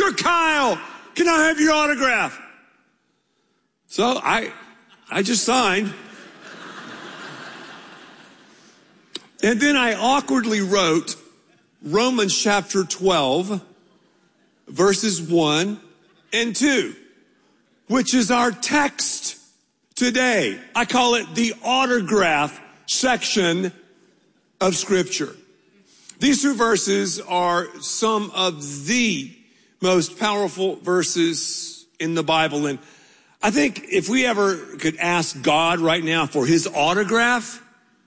you're Kyle. Can I have your autograph? So I just signed. And then I awkwardly wrote Romans chapter 12, verses 1 and 2, which is our text today. I call it the autograph section of Scripture. These two verses are some of the most powerful verses in the Bible. And I think if we ever could ask God right now for his autograph,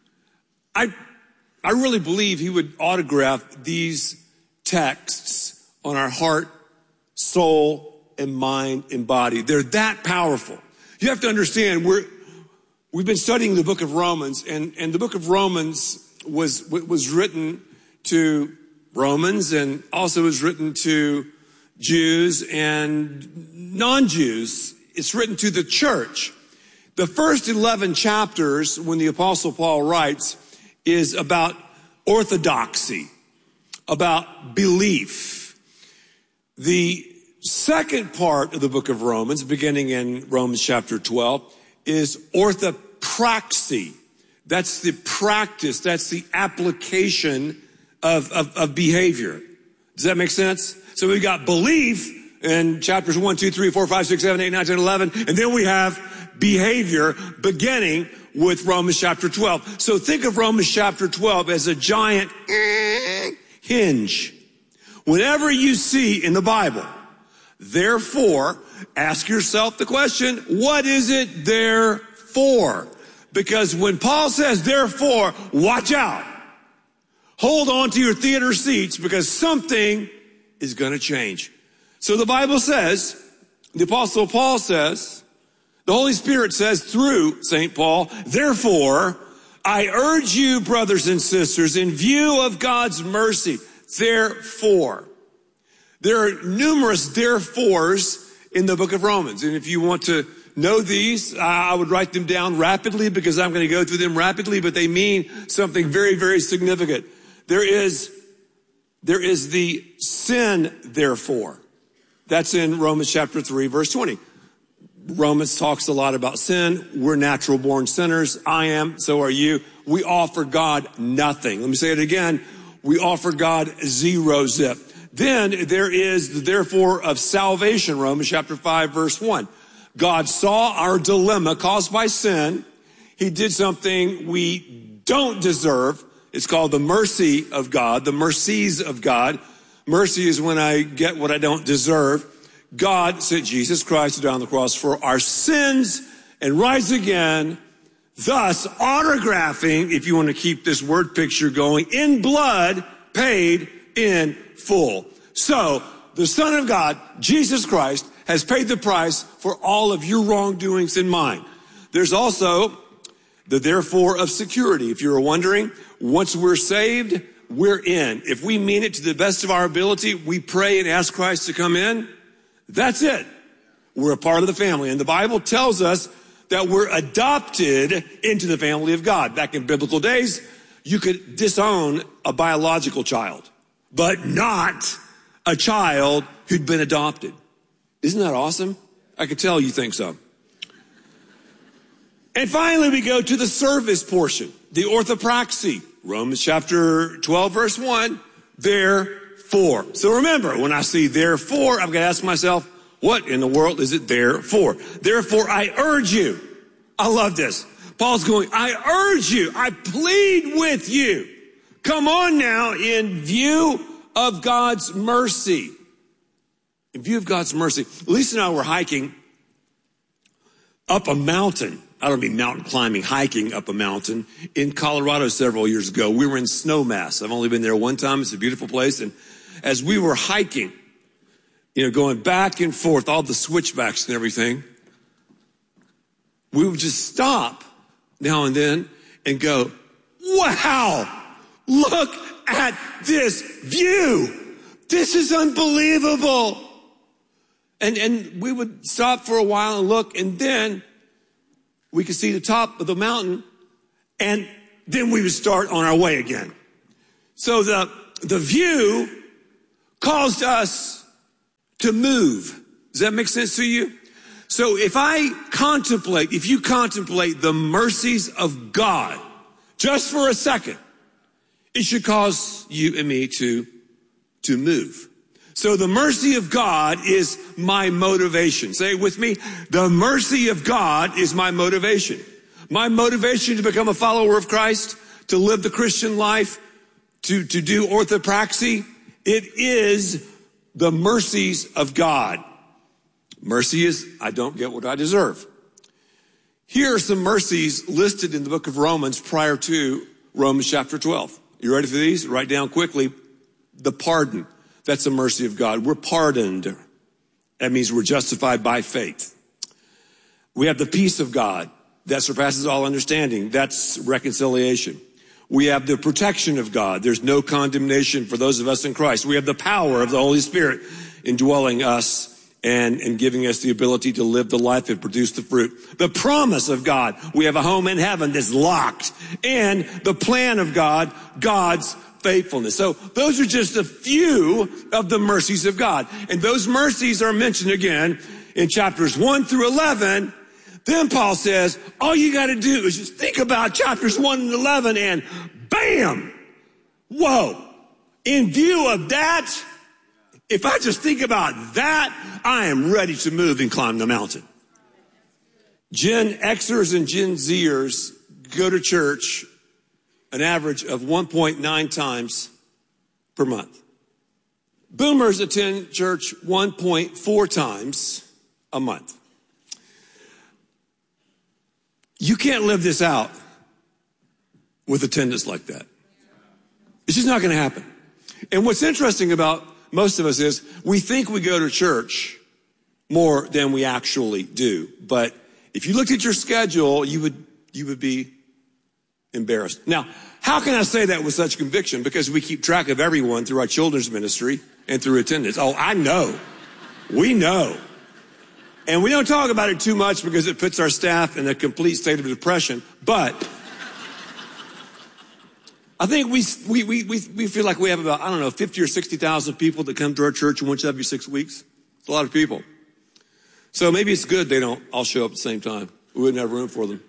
I really believe he would autograph these texts on our heart, soul, and mind and body. They're that powerful. You have to understand, we've been studying the book of Romans, and the book of Romans was written to Romans, and also was written to Jews and non-Jews. It's written to the church. The first 11 chapters, when the Apostle Paul writes, is about orthodoxy, about belief. The second part of the book of Romans, beginning in Romans chapter 12, is orthopraxy. That's the practice, that's the application of behavior. Does that make sense? So we've got belief in chapters 1, 2, 3, 4, 5, 6, 7, 8, 9, 10, 11, and then we have behavior beginning with Romans chapter 12. So think of Romans chapter 12 as a giant hinge. Whenever you see in the Bible, therefore, ask yourself the question, what is it there for? Because when Paul says therefore, watch out. Hold on to your theater seats because something is going to change. So the Bible says, the Apostle Paul says, the Holy Spirit says through St. Paul, therefore, I urge you, brothers and sisters, in view of God's mercy, therefore. There are numerous therefores in the book of Romans. And if you want to know these, I would write them down rapidly because I'm going to go through them rapidly, but they mean something very, very significant. There is the sin, therefore. That's in Romans chapter 3, verse 20. Romans talks a lot about sin. We're natural born sinners. I am, so are you. We offer God nothing. Let me say it again. We offer God zero zip. Then there is the therefore of salvation, Romans chapter 5, verse 1. God saw our dilemma caused by sin. He did something we don't deserve. It's called the mercy of God, the mercies of God. Mercy is when I get what I don't deserve. God sent Jesus Christ to die on the cross for our sins and rise again, thus autographing, if you want to keep this word picture going, in blood, paid in full. So the Son of God, Jesus Christ, has paid the price for all of your wrongdoings and mine. There's also the therefore of security. If you're wondering, once we're saved, we're in. If we mean it to the best of our ability, we pray and ask Christ to come in. That's it. We're a part of the family. And the Bible tells us that we're adopted into the family of God. Back in biblical days, you could disown a biological child, but not a child who'd been adopted. Isn't that awesome? I could tell you think so. And finally, we go to the service portion, the orthopraxy. Romans chapter 12, verse 1, therefore. So remember, when I see therefore, I'm going to ask myself, what in the world is it there for? Therefore, I urge you. I love this. Paul's going, I urge you, I plead with you. Come on now, in view of God's mercy. In view of God's mercy. Lisa and I were hiking up a mountain. I don't mean mountain climbing, hiking up a mountain in Colorado several years ago. We were in Snowmass. I've only been there one time. It's a beautiful place. And as we were hiking, going back and forth, all the switchbacks and everything, we would just stop now and then and go, wow, look at this view. This is unbelievable. And we would stop for a while and look, and then we could see the top of the mountain, and then we would start on our way again. So the view caused us to move. Does that make sense to you? So if you contemplate the mercies of God just for a second, it should cause you and me to move. So the mercy of God is my motivation. Say it with me. The mercy of God is my motivation. My motivation to become a follower of Christ, to live the Christian life, to do orthopraxy, it is the mercies of God. Mercy is, I don't get what I deserve. Here are some mercies listed in the book of Romans prior to Romans chapter 12. You ready for these? Write down quickly. The pardon. That's the mercy of God. We're pardoned. That means we're justified by faith. We have the peace of God that surpasses all understanding. That's reconciliation. We have the protection of God. There's no condemnation for those of us in Christ. We have the power of the Holy Spirit indwelling us and giving us the ability to live the life and produce the fruit. The promise of God. We have a home in heaven that's locked. And the plan of God, God's faithfulness. So those are just a few of the mercies of God. And those mercies are mentioned again in chapters 1 through 11. Then Paul says, all you got to do is just think about chapters 1 and 11 and bam! Whoa! In view of that, if I just think about that, I am ready to move and climb the mountain. Gen Xers and Gen Zers go to church an average of 1.9 times per month. Boomers attend church 1.4 times a month. You can't live this out with attendance like that. It's just not going to happen. And what's interesting about most of us is we think we go to church more than we actually do. But if you looked at your schedule, you would be embarrassed. Now, how can I say that with such conviction? Because we keep track of everyone through our children's ministry and through attendance. Oh, I know. We know. And we don't talk about it too much because it puts our staff in a complete state of depression. But I think we feel like we have about, 50 or 60,000 people that come to our church once every 6 weeks. It's a lot of people. So maybe it's good they don't all show up at the same time. We wouldn't have room for them.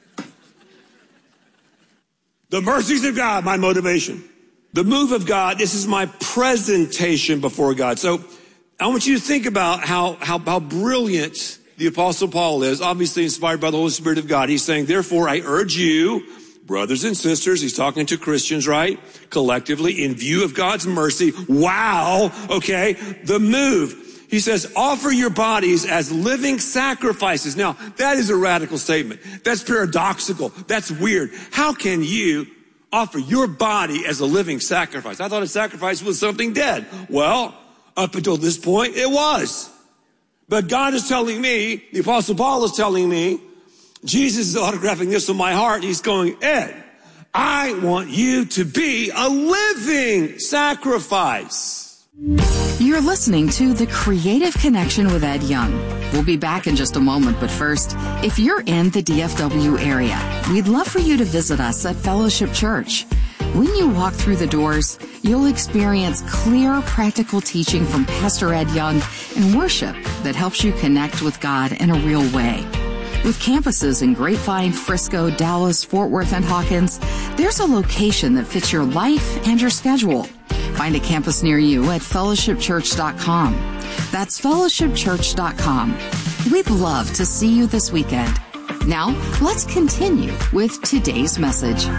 The mercies of God, my motivation. The move of God, this is my presentation before God. So I want you to think about how brilliant the Apostle Paul is, obviously inspired by the Holy Spirit of God. He's saying, therefore, I urge you, brothers and sisters, he's talking to Christians, right? Collectively, in view of God's mercy. Wow. Okay. The move. He says, offer your bodies as living sacrifices. Now, that is a radical statement. That's paradoxical. That's weird. How can you offer your body as a living sacrifice? I thought a sacrifice was something dead. Well, up until this point, it was. But God is telling me, the Apostle Paul is telling me, Jesus is autographing this on my heart. He's going, Ed, I want you to be a living sacrifice. You're listening to The Creative Connection with Ed Young. We'll be back in just a moment, but first, if you're in the DFW area, we'd love for you to visit us at Fellowship Church. When you walk through the doors, you'll experience clear, practical teaching from Pastor Ed Young and worship that helps you connect with God in a real way. With campuses in Grapevine, Frisco, Dallas, Fort Worth, and Hawkins, there's a location that fits your life and your schedule. Find a campus near you at fellowshipchurch.com. That's fellowshipchurch.com. We'd love to see you this weekend. Now, let's continue with today's message.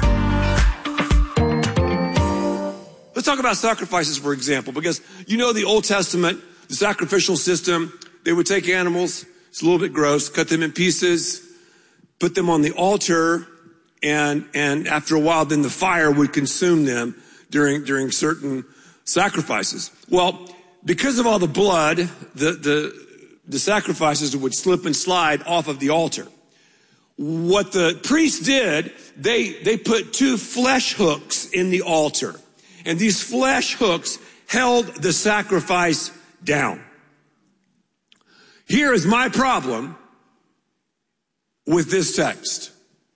Let's talk about sacrifices, for example, because the Old Testament, the sacrificial system, they would take animals, it's a little bit gross, cut them in pieces, put them on the altar, and after a while, then the fire would consume them during certain sacrifices. Well, because of all the blood, the sacrifices would slip and slide off of the altar. What the priests did, they put 2 flesh hooks in the altar. And these flesh hooks held the sacrifice down. Here is my problem with this text.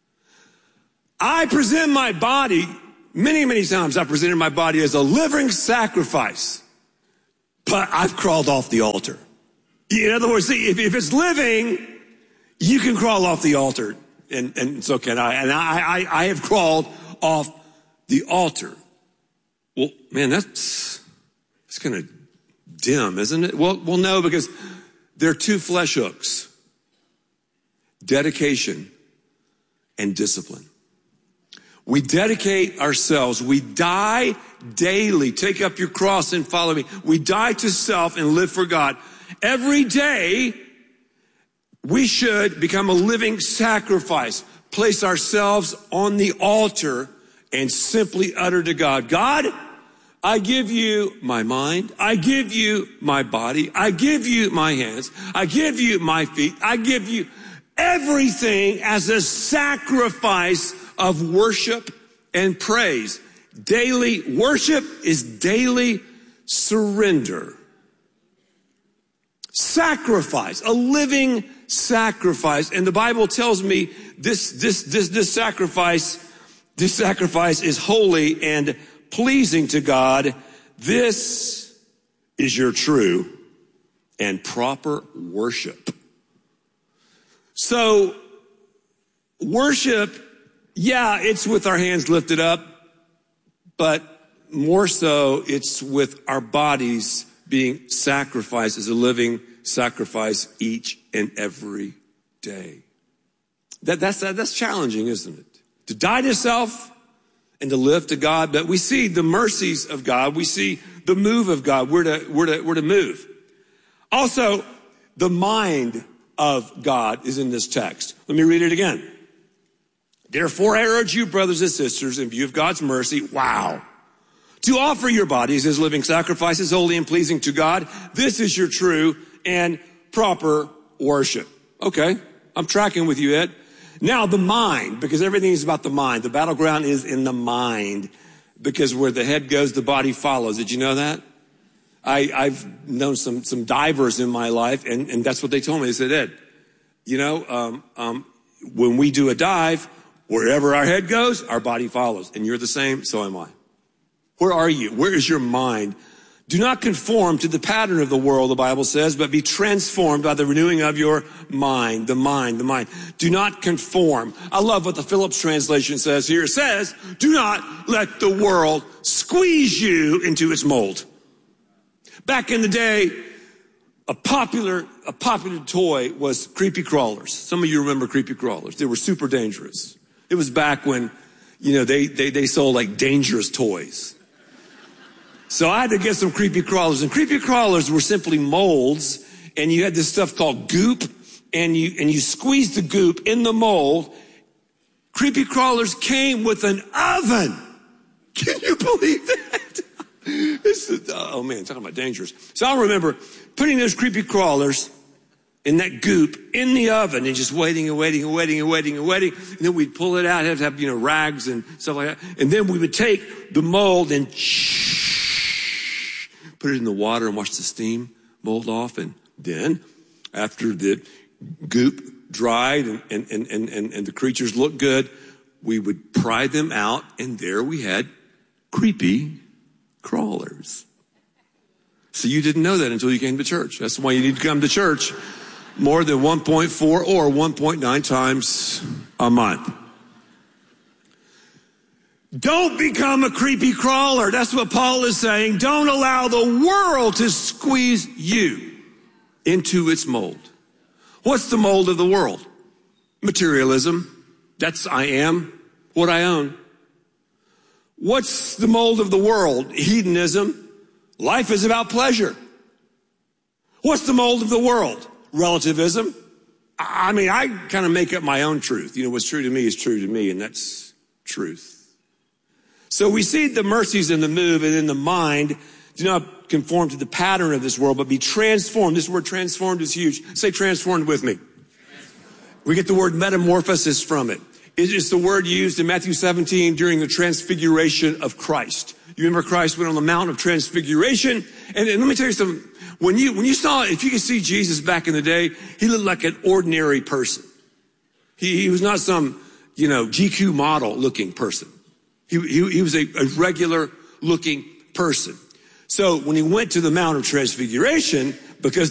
I present my body, many, many times I presented my body as a living sacrifice. but I've crawled off the altar. In other words, see, if it's living, you can crawl off the altar, and it's okay. I have crawled off the altar. Well, man, that's kind of dim, isn't it? Well, no, because there are two flesh hooks: dedication and discipline. We dedicate ourselves. We die daily. Take up your cross and follow me. We die to self and live for God. Every day, we should become a living sacrifice, place ourselves on the altar, and simply utter to God, God, I give you my mind. I give you my body. I give you my hands. I give you my feet. I give you everything as a sacrifice of worship and praise. Daily worship is daily surrender. Sacrifice, a living sacrifice. And the Bible tells me this sacrifice is holy and pleasing to God. This is your true and proper worship. So worship, yeah, it's with our hands lifted up, but more so it's with our bodies being sacrificed as a living sacrifice each and every day. That's challenging, isn't it? To die to self and to live to God. But we see the mercies of God. We see the move of God. We're to move. Also, the mind of God is in this text. Let me read it again. Therefore, I urge you, brothers and sisters, in view of God's mercy, to offer your bodies as living sacrifices, holy and pleasing to God. This is your true and proper worship. Okay, I'm tracking with you, Ed. Now the mind, because everything is about the mind. The battleground is in the mind, because where the head goes, the body follows. Did you know that? I've known some divers in my life, and that's what they told me. They said, Ed, when we do a dive, wherever our head goes, our body follows. And you're the same, so am I. Where are you? Where is your mind? Do not conform to the pattern of the world, the Bible says, but be transformed by the renewing of your mind. The mind. Do not conform. I love what the Phillips translation says here. It says, do not let the world squeeze you into its mold. Back in the day, a popular toy was creepy crawlers. Some of you remember creepy crawlers. They were super dangerous. It was back when, they sold like dangerous toys. So I had to get some creepy crawlers, and creepy crawlers were simply molds, and you had this stuff called goop, and you squeezed the goop in the mold. Creepy crawlers came with an oven. Can you believe that? Oh man, talking about dangerous. So I remember putting those creepy crawlers in that goop in the oven and just waiting. And then we'd pull it out, have to have, rags and stuff like that. And then we would take the mold and put it in the water and watch the steam mold off. And then after the goop dried and the creatures looked good, we would pry them out, and there we had creepy crawlers. So you didn't know that until you came to church. That's why you need to come to church more than 1.4 or 1.9 times a month. Don't become a creepy crawler. That's what Paul is saying. Don't allow the world to squeeze you into its mold. What's the mold of the world? Materialism. That's I am what I own. What's the mold of the world? Hedonism. Life is about pleasure. What's the mold of the world? Relativism. I kind of make up my own truth. What's true to me is true to me, and that's truth. So we see the mercies in the move and in the mind. Do not conform to the pattern of this world, but be transformed. This word transformed is huge. Say transformed with me. We get the word metamorphosis from it. It is the word used in Matthew 17 during the transfiguration of Christ. You remember Christ went on the Mount of Transfiguration. And let me tell you something. When you saw, if you could see Jesus back in the day, he looked like an ordinary person. He was not some, GQ model looking person. He was a regular looking person. So when he went to the Mount of Transfiguration, because